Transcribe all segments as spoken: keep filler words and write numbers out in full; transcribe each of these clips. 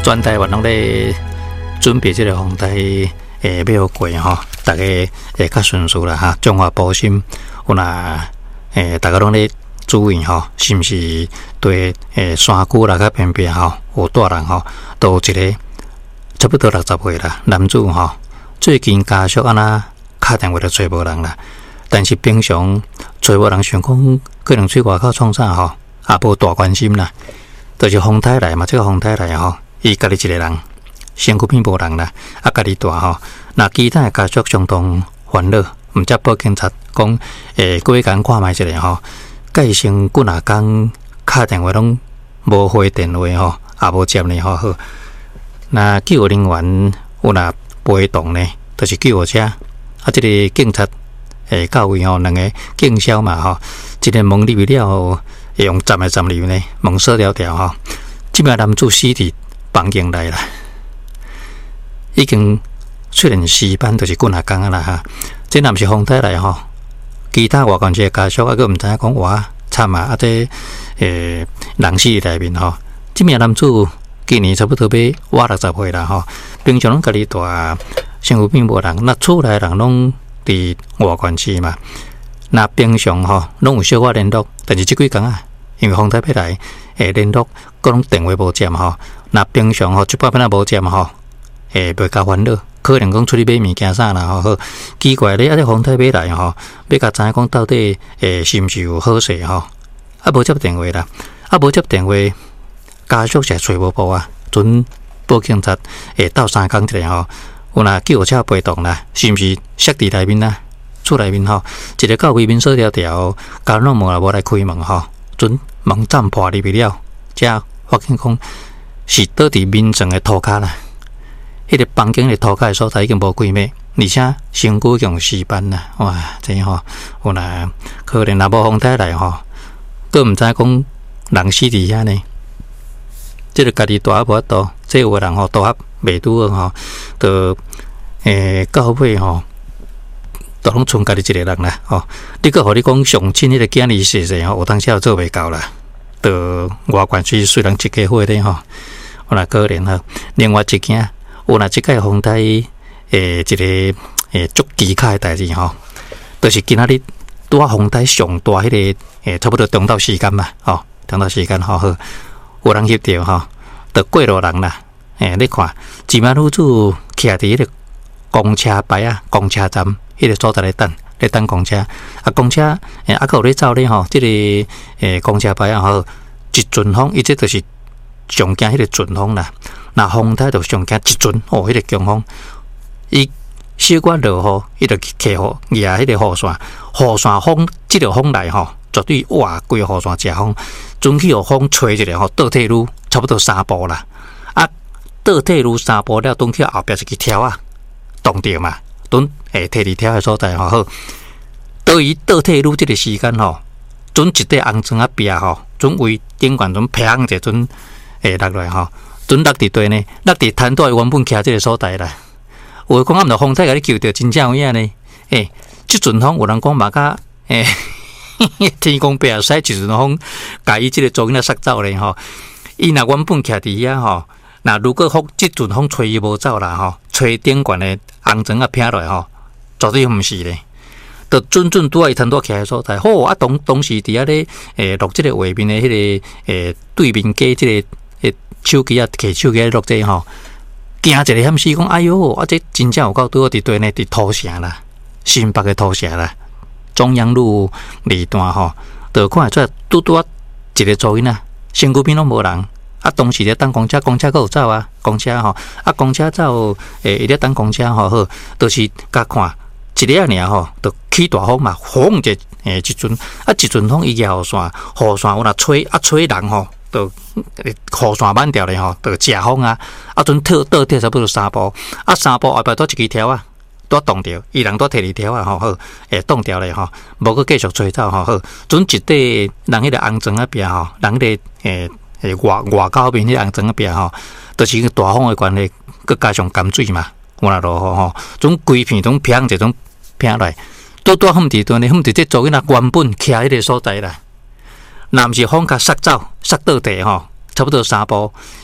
全台湾拢咧准备这个风台诶要过吼，大家会较顺遂啦哈。中华保险有若诶，大家拢咧注意吼，是毋是对诶山区啦较偏僻吼，有大人吼，都有一个差不多六十岁啦，男子吼，最近家属安那打电话都找无人啦。但是平常找无人想讲，可能去外口创啥吼，也无大关心啦。就是风台来嘛，这个风台来吼，伊家己一个人，身躯边无人啦，啊家己住吼，那其他家属相当烦恼，毋则报警察讲，诶，过去甲看卖一下吼，介先几若工打电话拢无回电话吼，也无接呢吼好。那救护人员有若陪同呢，就是救护车，啊，这个警察诶到位吼，两个警消嘛吼，一个门入去了后，会用站来站入呢，门锁条条吼，即摆男子死伫房间内啦，已经虽然尸斑就是几若工啊啦哈，这若毋是风台来吼，其他外县市家属啊，佫毋知影讲哇惨啊，啊这诶人死伫内面吼，即名男子今年差不多要活六十岁啦吼，平常拢家己住，身躯边无人，那厝内人拢伫外县市嘛，那平常吼拢有小可联络，但是即几工啊，因为风台要来，诶联络，各种电话无接吼，那平常吼即摆变啊无接吼，诶袂加烦恼，可能讲出去买物件啥啦吼，好奇怪咧，啊这风台要来吼，要甲知影讲到底诶是毋是有好势吼，啊无接电话啦，啊无接电话。家属才找无报啊，准报警察会斗三工一个吼，有若救护车陪同啦，是毋是塞伫内面啊？厝内面吼，一个到位门锁条条，家人门也无来开门吼，准门暂破入去了，才发现讲是倒伫民众的涂骹啦。迄个房间的涂骹的所在已经无几米，而且身躯用尸斑啦，哇！真吼，有若可能若无风台来吼，佫毋知讲人死伫遐呢。即个家己大无法度，即有个人吼大合袂拄好吼，就诶到尾吼，都拢剩家己一个人啦吼。你个互你讲上亲迄个囝儿逝世吼，有当时也做袂到啦。就外县市虽然一家伙咧吼，有若可怜吼。另外一件，有若即个风台诶一个诶足奇怪诶代志吼，就是今仔日拄啊风台上大迄个诶差不多中昼时间嘛，吼中昼时间吼好。有人翕到吼，就过路人啦。诶，你看，一名女子徛伫迄个公车牌啊，公车站迄个所在咧等，咧等公车。啊，公车诶，啊，佮有咧走咧吼，即、这个诶公车牌啊，吼，一阵风，伊即就是上惊迄个阵风啦。那风台就上惊一阵，哦，迄、那个强风，伊小可落雨，伊就起雨，举迄个雨伞，雨伞风，即个风来吼。绝对哇，规个雨伞遮风，准去互风吹一下吼，倒退路差不多三步啦。啊，倒退路三步了，转去后壁一支条啊，动着嘛，转诶，摕伫条诶所在吼好。到伊倒退路即个时间吼，准一块红砖啊壁吼，准为顶悬准砰者准诶落来吼，准落伫地呢，落伫摊倒原本徛即个所在啦。有讲啊，毋着风台甲你救着，真正有影呢。诶，即阵风有人讲嘛甲诶。天公伯啊，使一阵风，甲伊即个做囡仔塞走咧吼。伊若原本徛伫遐吼，那如果风即阵风吹伊无走啦吼，吹顶悬的红砖啊劈落来吼，绝对毋是咧。就准准拄啊伊摊倒徛诶所在，好啊，当当时伫遐咧诶录即个画面诶迄个诶对面机即个诶手机啊，摕手机咧录这吼，惊一个险死讲，哎哟，啊这真正有够拄好伫对呢，伫土城啦，新北诶土城啦。中央路二段吼，就看出来拄拄啊一个噪音啊，身躯边拢无人，啊当时咧等公车，公车佫有走啊，公车吼，啊公车走，诶，伊咧等公车吼好，就是甲看一个尔吼，就起大风嘛，风者诶一阵，啊一阵风伊举雨伞，雨伞有若吹啊吹人吼，就雨伞挽掉咧吼，就遮风啊，啊阵倒倒跌差不多三步，啊三步后壁多一支条啊。都冻着，伊人都摕二条啊，吼好，诶冻掉咧吼，无佮继续吹走吼好，准一块人迄个红砖啊边吼，人迄个诶诶外外口边迄个红砖啊边吼，都、就是大风诶关系，佮加上甘水嘛，有若落雨吼，总规片总砰一种砰来，拄拄冚伫段咧，冚伫即做囡仔原本徛迄个所在啦，若毋是风甲塞走，塞倒地吼，差不多三步。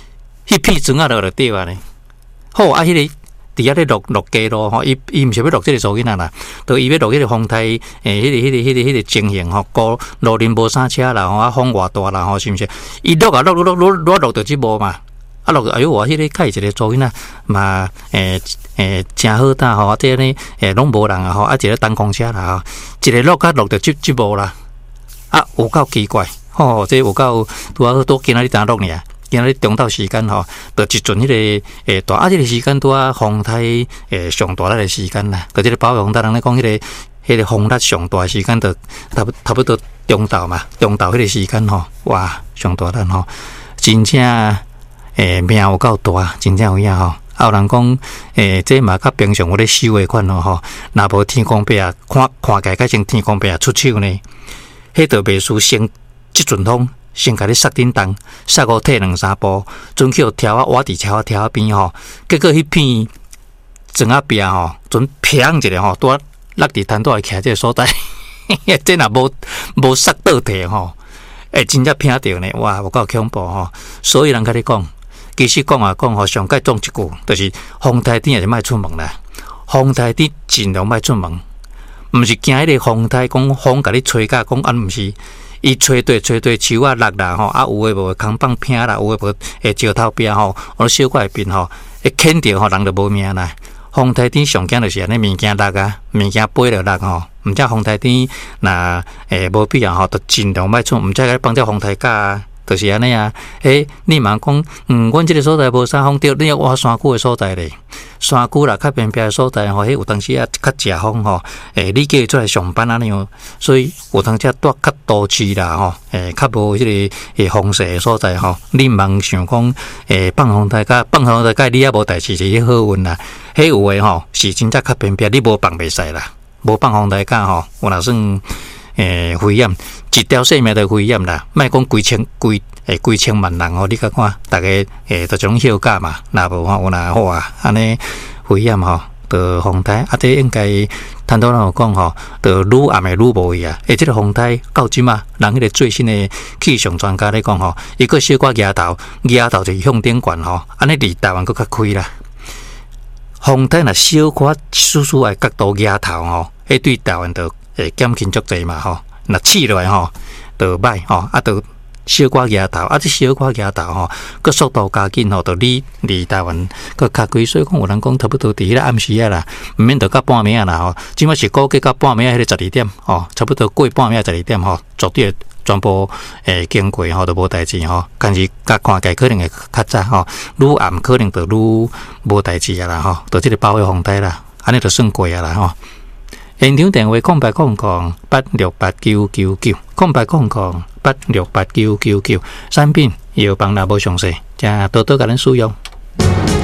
迄片砖啊落就对啊呢。好啊，迄、那个。伫遐咧落落街咯吼，伊伊毋是要落即个查囡仔啦，都伊要落迄个风台诶，迄、那個、迄、那個、迄、那個、迄、那個情形吼，高路面无啥车啦，吼啊风偌大啦，吼是毋是？伊落啊落落落落落落到即无嘛，啊落哎哟，我迄个开一个查囡仔嘛诶诶真好搭吼，啊即个诶拢无人啊吼，啊一个当公车啦吼，一个落甲落到即即无啦，啊有够奇怪，吼、哦、这有够拄啊拄今仔日当落尔。今日中昼時間吼，就一陣迄個誒大啊，即個時間拄啊風台誒上大力嘅時間啦。就即個保育風台人咧講，迄個迄個風力上大嘅時間，就差不差不多中晝嘛，中晝迄個時間吼，哇上大力吼，真正誒命有夠大，真正有影吼。啊有人講誒，這嘛較平常我咧收誒款咯吼，若無天公伯啊，看看起來較像天公伯啊出手呢，迄就袂輸先即陣風。先甲你剎叮當，剎個退兩三步，準去條啊挖佇橋啊條啊邊吼，結果迄片磚仔壁吼，準砰一下吼，拄啊落佇灘島徛即個所在，這若無無剎倒退吼，誒真正砰着呢，哇，有夠恐怖吼！所以人甲你講，其實講啊講吼，上界講一句，就是風台頂也是莫出門啦，風台頂盡量莫出門，毋是驚迄個風台講風甲你吹甲講，啊毋是。伊吹對吹對樹啊落啦吼，啊有誒無空棒拼啦，有誒無誒石頭壁吼，我小可邊吼，一牽着吼人就無命啦。風台頂上驚就是安尼物件落啊，物件飛落落吼，毋則風台頂若誒無必要吼，就盡量莫出，毋則甲放隻風台架啊，就是安尼啊。誒，你嘛講，嗯，阮即個所在無啥風着，你要挖山區誒所在咧，山區啦，較偏僻誒所在吼，迄有當時啊較食風吼，誒，你叫伊出來上班安尼哦，所以有當時啊住較都市啦吼，誒，較無迄個誒風勢誒所在吼，你毋通想講誒放風台架，放風台架你也無代志是迄好運啦，迄有誒吼是真正較偏僻，你無放袂使啦，無放風台架吼，有若算。誒危險，一條性命就危險啦。莫講幾千幾誒幾千萬人吼，你甲看，大家誒就種休假嘛，若無吼有若好啊，安尼危險吼，就風台啊，這應該談到人講吼，就愈暗誒愈無位啊。誒，這個風台到即嘛，人迄個最新誒氣象專家咧講吼，伊個小可額頭，額頭就向頂懸吼，安尼離台灣佫較開啦。風台若小可少少誒角度額頭吼，迄對台灣就誒減輕足濟嘛吼，若試落來吼，就歹吼，啊，就小可額頭，啊，即小可額頭吼，個速度加緊吼，就離離台灣個較貴，所以講有人講差不多佇迄個暗時啊啦，毋免到到半暝啊啦吼，即馬是估計到半暝啊，迄個十二點吼，差不多過半暝啊十二點吼，絕對全部誒經過吼，就無代誌吼，但是甲看起來可能會較早吼，愈暗可能就愈無代誌啊啦吼，就即個保護風台啦，安尼就算過啊啦吼。現場電話空八空空八六八九九九，空八空空八六八九九九，產品藥房若無詳細，請多多甲咱使用。